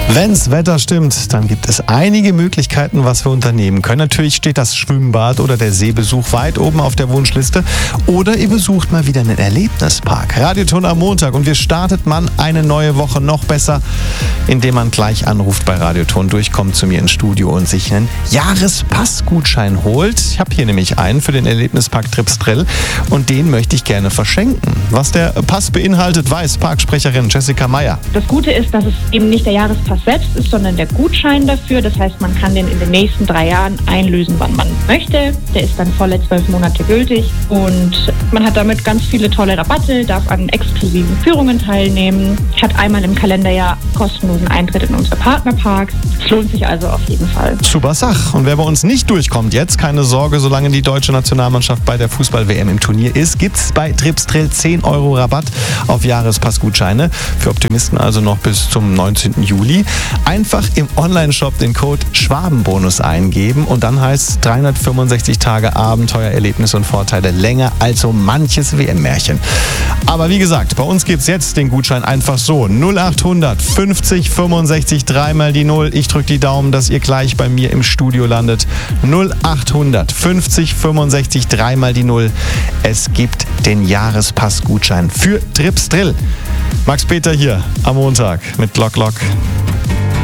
Wenn's Wetter stimmt, dann gibt es einige Möglichkeiten, was wir unternehmen können. Natürlich steht das Schwimmbad oder der Seebesuch weit oben auf der Wunschliste. Oder ihr besucht mal wieder einen Erlebnispark. Radioton am Montag und wie startet man eine neue Woche noch besser, indem man gleich anruft bei Radioton, durchkommt zu mir ins Studio und sich einen Jahrespassgutschein holt. Ich habe hier nämlich einen für den Erlebnispark Tripsdrill und den möchte ich gerne verschenken. Was der Pass beinhaltet, weiß Parksprecherin Jessica Meyer. Das Gute ist, dass es eben nicht der Jahrespass selbst ist, sondern der Gutschein dafür. Das heißt, man kann den in den nächsten 3 Jahren einlösen, wann man möchte. Der ist dann volle 12 Monate gültig und man hat damit ganz viele tolle Rabatte, darf an exklusiven Führungen teilnehmen, hat einmal im Kalenderjahr kostenlosen Eintritt in unsere Partnerparks. Es lohnt sich also auf jeden Fall. Super Sach. Und wer bei uns nicht durchkommt jetzt, keine Sorge, solange die deutsche Nationalmannschaft bei der Fußball-WM im Turnier ist, gibt's bei Tripsdrill 10 € Rabatt auf Jahrespassgutscheine. Für Optimisten also noch bis zum 19. Juli. Einfach im Onlineshop den Code Schwabenbonus eingeben und dann heißt es 365 Tage Abenteuer, Erlebnis und Vorteile länger als so manches WM-Märchen. Aber wie gesagt, bei uns gibt's jetzt den Gutschein einfach so. 0800 50 65 3 mal die 0. Ich drücke die Daumen, dass ihr gleich bei mir im Studio landet. 0800 50 65 3 mal die 0. Es gibt den Jahrespassgutschein für Tripsdrill. Max Peter hier am Montag mit Glock Glock.